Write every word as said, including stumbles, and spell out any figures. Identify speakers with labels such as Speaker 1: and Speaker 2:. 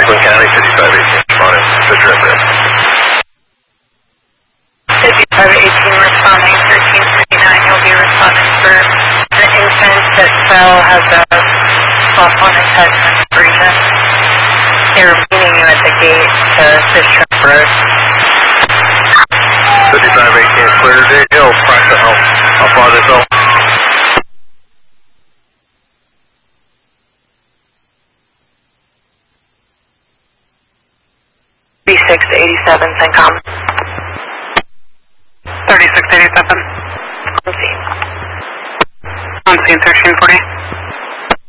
Speaker 1: Oakland County, fifty-five eighteen responding. Fisher up there.
Speaker 2: fifty-five eighteen responding, thirteen fifty-nine. You'll be responding for the infant that fell has a cell phone attachment region. They're meeting you at the gate to Fisher Road.
Speaker 1: fifty-five eighteen is clear. Dave Hill, practice how, how far this go?
Speaker 2: thirty-six eighty-seven, CENTCOM.
Speaker 3: thirty-six eighty-seven.
Speaker 2: On scene.
Speaker 3: On scene, thirteen forty.